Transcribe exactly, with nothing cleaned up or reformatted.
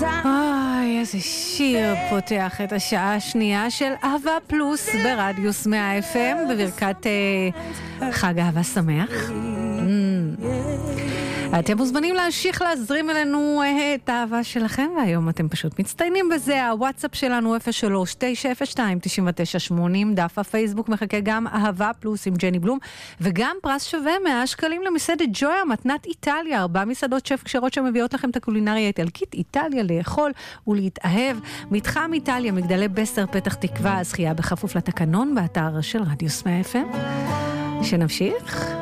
אוי, איזה שיר פותח את השעה השנייה של אהבה פלוס ברדיוס מאה אף אם בברכת אה, חג אהבה שמח. Mm. אתם מוזמנים להמשיך להזרים אלינו את האהבה שלכם, והיום אתם פשוט מצטיינים בזה. הוואטסאפ שלנו אפס שלוש תשע אפס שתיים תשע תשע שמונים, דף הפייסבוק מחכה גם אהבה פלוס עם ג'ני בלום, וגם פרס שווה מאה שקלים למסעדת ג'ויה, מתנת איטליה, ארבע מסעדות שף כשרות שמביאות לכם את הקולינריה האיטלקית, איטליה לאכול ולהתאהב. מתחם איטליה, מגדלי בסר, פתח תקווה, הזכייה בכפוף לתקנון באתר של רדיוס מאה אף אם. שנמשיך?